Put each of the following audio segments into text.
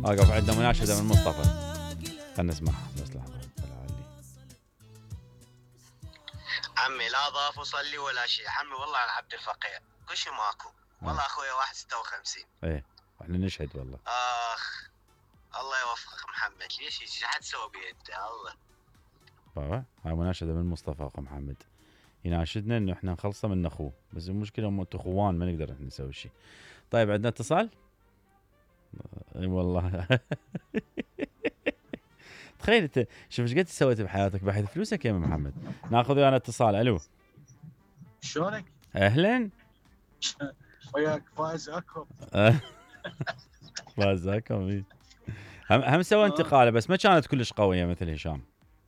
واقف عندنا مناشدة من مصطفى، خلنا نسمعها بس لحظة. عمي لا ضاف وصلي ولا شيء، عمي والله انا عبد الفقير كل شيء ماكو، والله اخويا 1.56. ايه احنا نشهد والله. اخ الله يوفقك محمد، ليش ايش حتسوي بيه انت الله. بابا هاي مناشدة من مصطفى اخو محمد، يناشدنا انه احنا نخلصه من اخوه، بس المشكلة هم اخوان ما نقدر احنا نسوي شيء. طيب عندنا اتصال؟ اي والله. تخيل انت شوف ايش قد سويت بحياتك بحيث فلوسك يا محمد. ناخذ ويانا اتصال. الو شلونك؟ اهلا. وياك فايز اكو. فاز اكو. هم سوى انتقاله بس ما كانت كلش قويه مثل هشام.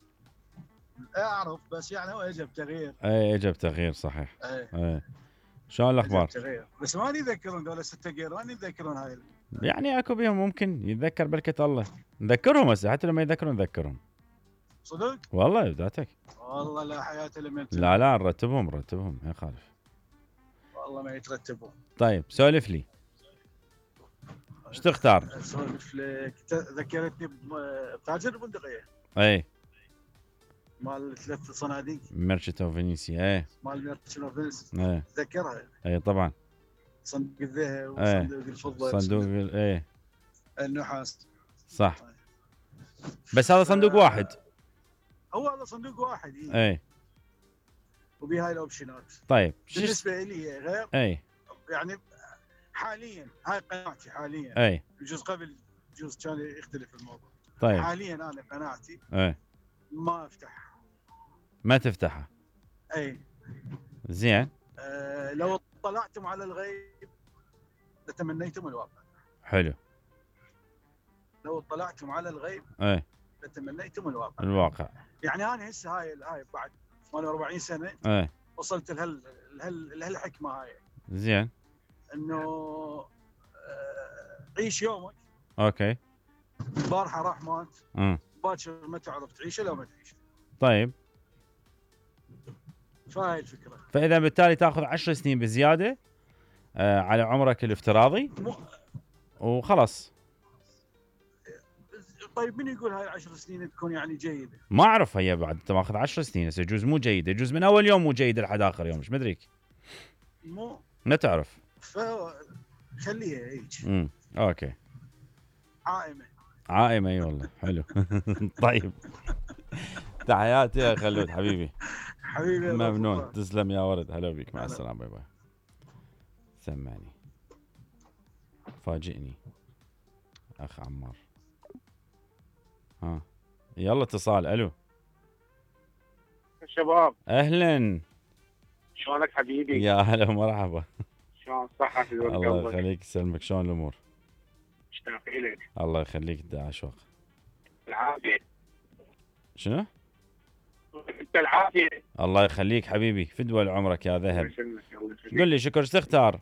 اعرف بس يعني هو اجى بتغيير. اي اجى بتغيير صحيح. اي شلون الاخبار؟ بس ما يذكرون دول 6 جير، ما يذكرون هاي يعني اكو بيهم ممكن يتذكر بركه الله. نذكرهم هسه حتى لما يذكرون نذكرهم. صدق؟ والله بداتك. والله لا حياة لمن لا نرتبهم ما يخالف. والله ما يترتبون. طيب سولف لي. ايش تختار؟ اسولف لك، ذكرتني بتاجر البندقيه. اي مال 3 صناديق ميرشنتو فينيسيا. اي مال ميرشنتو فينيسيا. اي تذكرها؟ اي طبعا. صندوق الذهب وصندوق الفضه صندوق النحاس. صح. بس هذا صندوق واحد. هو هذا صندوق واحد. اي وبهاي الاوبشنات. طيب بالنسبه لي غير. اي يعني حاليا هاي قناعتي حاليا. اي بجوز قبل بجوز كان يختلف الموضوع. طيب حاليا انا قناعتي اي ما افتحها. ما تفتحها. اي زين. لو اطلعتم على الغيب لتمنيتم الواقع. حلو. لو اطلعتم على الغيب اي لتمنيتم الواقع. الواقع. يعني انا هسه هاي بعد 48 سنه اي وصلت لهالحكمه هاي. زين. انه عيش يومك. اوكي. البارحه راح مات. باكر ما تعرف تعيشه لو ما تعيش. طيب فهاي الفكره. فاذا بالتالي تاخذ 10 سنين بزياده على عمرك الافتراضي وخلاص. طيب من يقول هاي 10 سنين تكون يعني جيده؟ ما اعرف. هي بعد انت ماخذ 10 سنين هسه يجوز مو جيده، يجوز من اول يوم مو جيده لحد اخر يوم، ايش مدريك؟ ما تعرف. خليها هيك. اوكي. عائمه اي والله حلو. طيب تحياتي يا خلود حبيبي. ممنون تسلم يا ورد. هلا بيك مع السلامه. باي باي. سمعني فاجئني اخ عمار. يلا اتصال. الو شباب اهلا. شلونك حبيبي؟ يا هلا ومرحبا. شلون صحتك؟ الله يخليك يسلمك. شلون الامور؟ اشتاق لك. الله يخليك. دا اشواق. العافيه. شنو؟ انت العافيه. الله يخليك حبيبي. فدوى عمرك يا ذهب. قل لي شكر. ايش تختار؟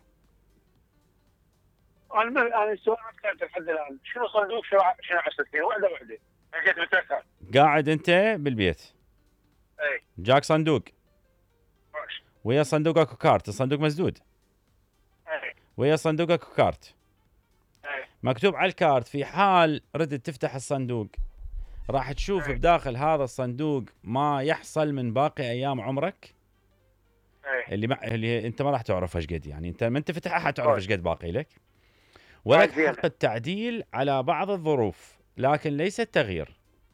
انا السؤال ما كنت لحد الان. شنو صندوق شنو 10 سنين؟ وحده جيت متاخر. قاعد انت بالبيت. اي جاك صندوق ويا صندوق اكو كارت. الصندوق مسدود. اي ويا صندوق اكو كارت. اي مكتوب على الكارت في حال ردت تفتح الصندوق راح تشوف بداخل هذا الصندوق ما يحصل من باقي ايام عمرك. اللي انت ما راح تعرف ايش قد، يعني انت من تفتحها حتعرف ايش قد باقي لك. ولك حق التعديل على بعض الظروف لكن ليس التغيير.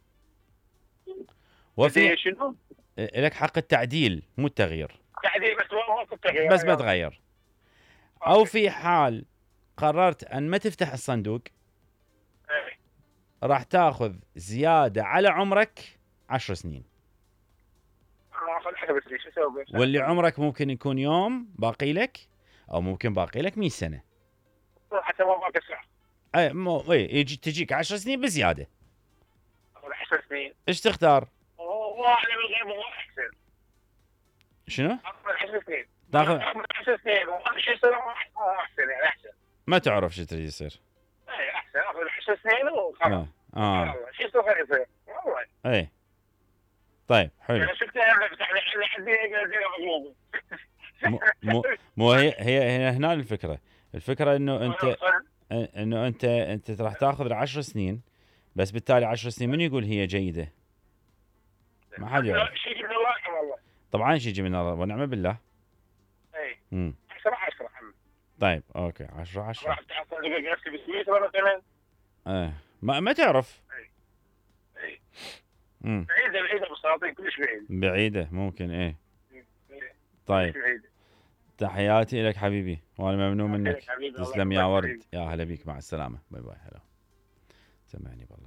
وفي شنو؟ لك حق التعديل مو التغيير. تعديل بس مو التغيير. بس بتغير. او في حال قررت ان ما تفتح الصندوق راح تاخذ زياده على عمرك 10 سنين. واللي عمرك ممكن يكون يوم باقي لك او ممكن باقي لك 100 سنه. حتى ما باقي ساعه. يجي تجيك 10 سنين بزياده. 10 سنين. ايش تختار؟ واحده من غير ما احسن. شنو؟ 10 سنين. تاخذ 10 سنين و10 سنين احسن يعني احسن. ما تعرف شو تريد يصير. اي احسن اخذ 10 سنين وخلاص. شو يصير والله. اي طيب حلو. انا شفت مو هي هنا الفكره انه انت انه انت راح تاخذ 10 سنين، بس بالتالي 10 سنين من يقول هي جيده؟ ما حد يعرف. شيء من الله والله. طبعا شيء من الله ونعم بالله. اي 10 عمي. طيب اوكي 10 راح تحصل نفسي بسويسرا مثلا. ما تعرف. اي بعيده بالسلاطين كلش بعيده ممكن. ايه طيب تحياتي لك حبيبي وانا ممنون منك. تسلم يا ورد. يا هلا بيك. مع السلامه. باي باي. هلا سمعني بالله.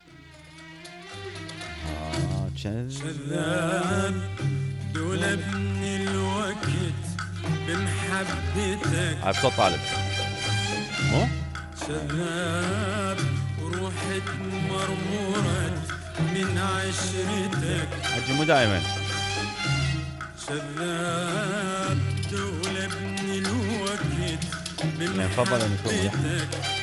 يلا شذاب دولب من الوقت بمحبتك. هاي بصوت طالب. مو شذاب وروحك مرمورة من عشرتك. حجي مو دائما. شذاب دولب من الوقت بمحبتك.